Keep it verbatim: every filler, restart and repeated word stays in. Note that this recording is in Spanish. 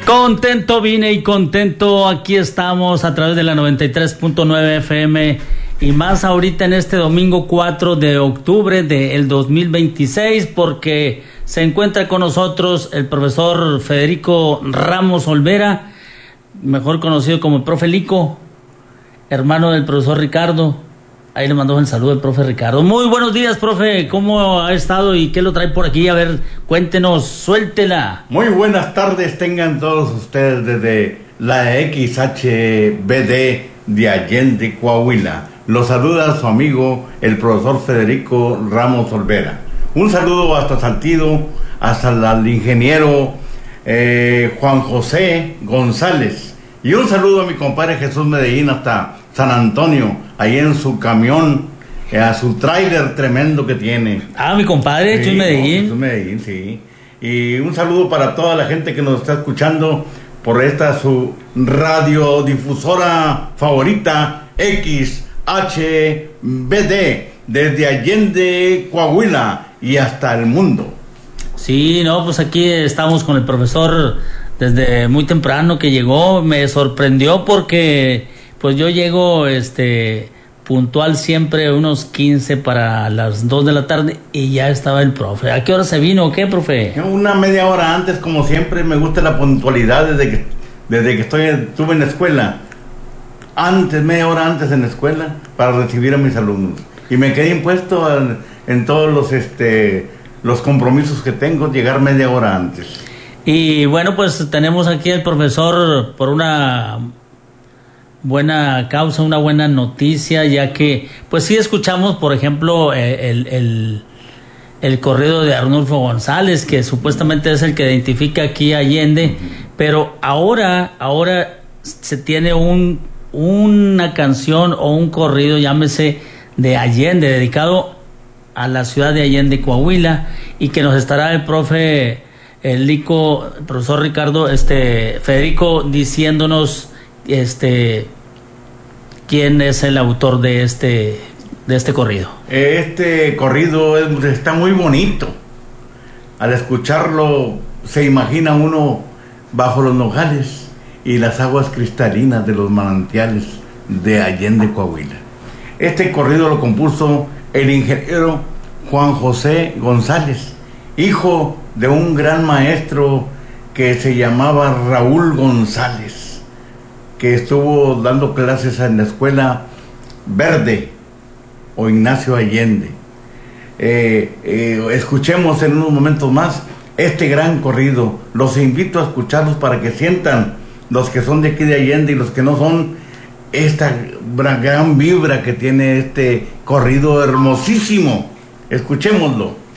Contento vine y contento aquí estamos a través de la noventa y tres punto nueve F M y más ahorita en este domingo cuatro de octubre del dos mil veintiséis, porque se encuentra con nosotros el profesor Federico Ramos Olvera, mejor conocido como el profe Lico, hermano del profesor Ricardo. Ahí le mandó el saludo el profe Ricardo. Muy buenos días, profe. ¿Cómo ha estado y qué lo trae por aquí? A ver, cuéntenos, suéltela. Muy buenas tardes tengan todos ustedes desde la X H B D de Allende, Coahuila. Los saluda su amigo, el profesor Federico Ramos Olvera. Un saludo hasta Saltillo, hasta el ingeniero eh, Juan José González. Y un saludo a mi compadre Jesús Medellín hasta San Antonio, ahí en su camión, eh, a su tráiler tremendo que tiene. Ah, mi compadre, Jesús sí, Medellín. No, Jesús Medellín, sí. Y un saludo para toda la gente que nos está escuchando por esta su radiodifusora favorita, X H B D, desde Allende, Coahuila y hasta el mundo. Sí, no, pues aquí estamos con el profesor desde muy temprano que llegó. Me sorprendió porque pues yo llego este puntual siempre unos quince para las dos de la tarde y ya estaba el profe. ¿A qué hora se vino o qué, profe? Una media hora antes, como siempre. Me gusta la puntualidad desde que desde que estoy estuve en la escuela. Antes, media hora antes en la escuela para recibir a mis alumnos. Y me quedé impuesto en, en todos los este los compromisos que tengo, llegar media hora antes. Y bueno, pues tenemos aquí al profesor por una buena causa, una buena noticia, ya que pues sí escuchamos, por ejemplo, el, el, el corrido de Arnulfo González, que supuestamente es el que identifica aquí a Allende, pero ahora, ahora se tiene un, una canción o un corrido, llámese, de Allende, dedicado a la ciudad de Allende, Coahuila, y que nos estará el profe el Lico, el profesor Ricardo, este Federico, diciéndonos este quién es el autor de este de este corrido. Este corrido es, está muy bonito. Al escucharlo se imagina uno bajo los nogales y las aguas cristalinas de los manantiales de Allende, Coahuila. Este corrido lo compuso el ingeniero Juan José González, hijo de un gran maestro que se llamaba Raúl González, que estuvo dando clases en la escuela Verde o Ignacio Allende. Eh, eh, escuchemos en unos momentos más este gran corrido. Los invito a escucharlos para que sientan, los que son de aquí de Allende y los que no son, esta gran vibra que tiene este corrido hermosísimo. Escuchémoslo.